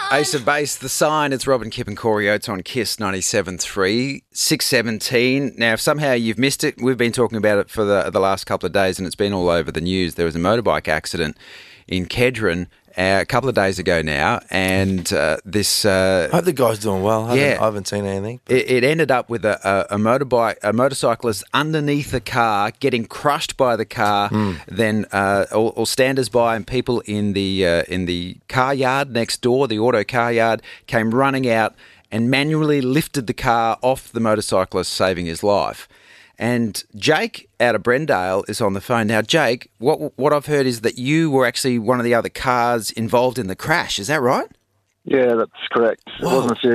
Ace of Base, The Sign. It's Robin, Kip and Corey Oates on KISS 97.3, 6:17. Now, if somehow you've missed it, we've been talking about it for the last couple of days and it's been all over the news. There was a motorbike accident in Kedron a couple of days ago now, and this... I hope the guy's doing well. I Yeah. haven't seen anything. It ended up with a motorcyclist underneath the car, getting crushed by the car. Then all standers by and people in the car yard next door, the auto car yard, came running out and manually lifted the car off the motorcyclist, saving his life. And Jake out of Brendale is on the phone now. Jake, what I've heard is that you were actually one of the other cars involved in the crash. Is that right? Yeah, that's correct. Whoa. It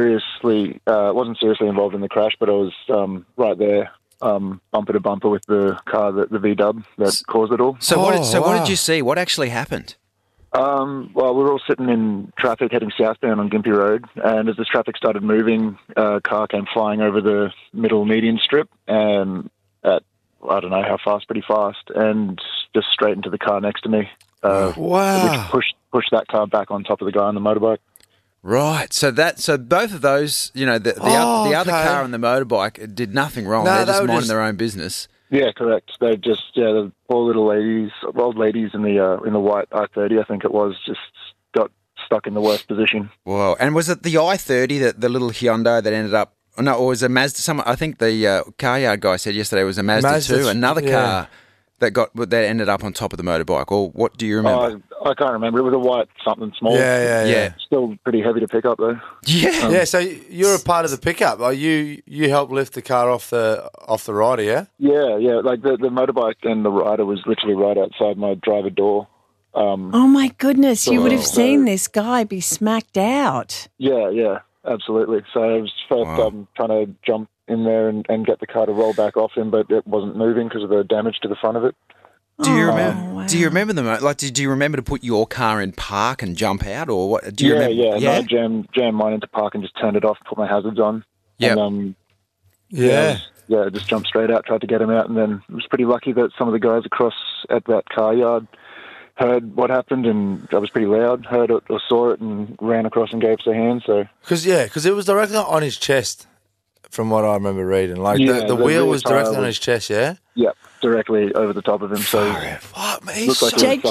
wasn't seriously involved in the crash, but I was right there, bumper to bumper with the car, the V-dub that caused it all. So what wow. did you see? What actually happened? Well, we were all sitting in traffic heading southbound on Gympie Road, and as the traffic started moving, a car came flying over the middle median strip, and at, I don't know how fast, pretty fast, and just straight into the car next to me. Wow. Which pushed that car back on top of the guy on the motorbike. Right. So both of those, the other okay. car and the motorbike did nothing wrong. No, They're they just were minding just- their own business. Yeah, correct. They just, the poor little old ladies in the white I-30, I think it was, just got stuck in the worst position. Whoa. And was it the I-30, that the little Hyundai that ended up... No, or was it a Mazda? I think the car yard guy said yesterday it was a Mazda 2, another car that ended up on top of the motorbike. Or what do you remember? I can't remember. It was a white something small. Yeah. Still pretty heavy to pick up, though. Yeah. Yeah, so you're a part of the pickup. You helped lift the car off the rider, yeah? Yeah. Like the motorbike and the rider was literally right outside my driver door. Oh, my goodness. You would have seen this guy be smacked out. Yeah, absolutely. So I was first trying to jump in there and get the car to roll back off him, but it wasn't moving because of the damage to the front of it. Do you remember? Wow. Do you remember them? Like, did you remember to put your car in park and jump out, or what? Do you remember? Yeah. No, I jammed mine into park and just turned it off, put my hazards on. Yep. And, Yeah. I just jumped straight out, tried to get him out, and then was pretty lucky that some of the guys across at that car yard heard what happened, and I was pretty loud, heard it or saw it, and ran across and gave us a hand. So Because it was directly on his chest, from what I remember reading. Like the wheel rear was tyre directly on his chest, yeah? yeah, directly over the top of him. So Fuck me. Looks like it was Jake,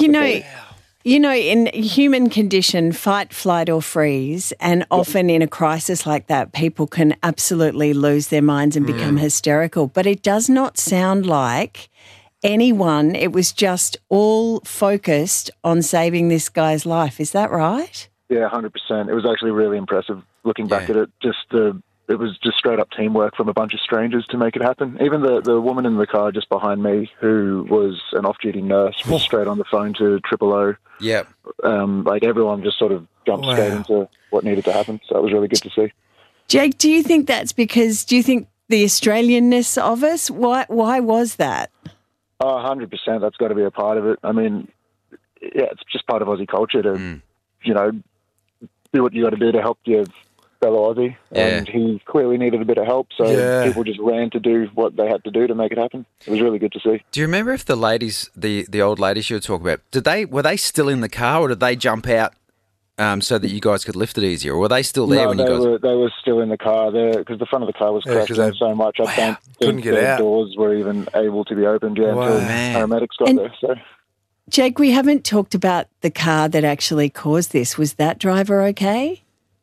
in human condition, fight, flight or freeze, and often in a crisis like that, people can absolutely lose their minds and become hysterical. But it does not sound like anyone, it was just all focused on saving this guy's life. Is that right? yeah, 100%. It was actually really impressive looking back at it. It was just straight up teamwork from a bunch of strangers to make it happen. Even the woman in the car just behind me, who was an off-duty nurse, was straight on the phone to Triple O. Yep. Like everyone just sort of jumped straight into what needed to happen. So it was really good to see. Jake, do you think that's because, do you think the Australianness of us, why was that? 100%. That's got to be a part of it. I mean, yeah, it's just part of Aussie culture to, do what you got to do to help your fellow Aussie. And he clearly needed a bit of help, so people just ran to do what they had to do to make it happen. It was really good to see. Do you remember if the ladies, the old ladies you were talking about, were they still in the car, or did they jump out so that you guys could lift it easier, or were they still there when you guys? They were still in the car there because the front of the car was crashed in so much. I don't couldn't think get the out. doors were even able to be opened until paramedics got there. So. Jake, we haven't talked about the car that actually caused this. Was that driver okay?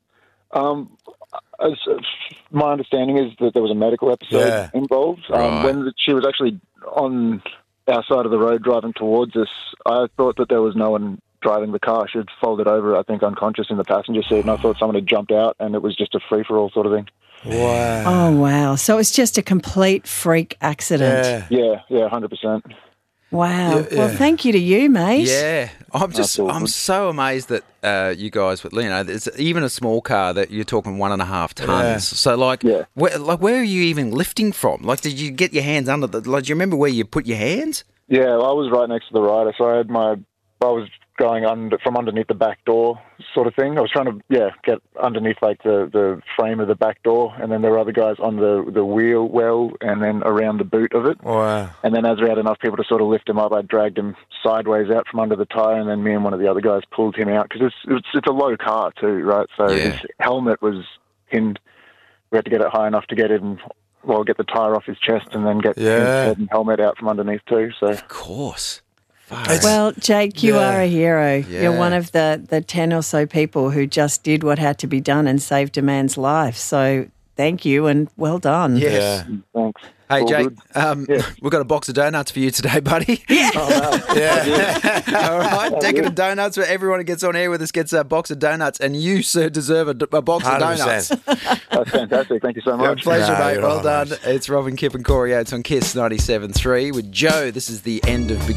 My understanding is that there was a medical episode involved. When she was actually on our side of the road driving towards us, I thought that there was no one driving the car. She had folded over, I think, unconscious in the passenger seat, and I thought someone had jumped out, and it was just a free-for-all sort of thing. Wow. Oh, wow. So it's just a complete freak accident. Yeah, 100%. Wow. Yeah. Well, thank you to you, mate. Yeah, I'm so amazed that you guys, there's even a small car that you're talking 1.5 tons. Yeah. So where are you even lifting from? Like, did you get your hands under do you remember where you put your hands? Yeah, I was right next to the rider, so I was going from underneath the back door, sort of thing. I was trying to, get underneath like the frame of the back door, and then there were other guys on the wheel well, and then around the boot of it. Wow. And then as we had enough people to sort of lift him up, I dragged him sideways out from under the tyre, and then me and one of the other guys pulled him out, because it's a low car too, right? So his helmet was pinned. We had to get it high enough to get the tyre off his chest, and then get his head and helmet out from underneath too. So Of course. Well, Jake, you are a hero. Yeah. You're one of the 10 or so people who just did what had to be done and saved a man's life. So thank you and well done. Yes. thanks. Hey, All Jake, good. we've got a box of donuts for you today, buddy. Yeah. All right, Decadent of Donuts, where everyone who gets on air with us gets a box of donuts, and you, sir, deserve a box of 100%. donuts. That's fantastic. Thank you so much. Pleasure, No, mate. you're Well all done. right. It's Robin, Kip and Corey Oates on KISS 97.3 with Joe. This is the end of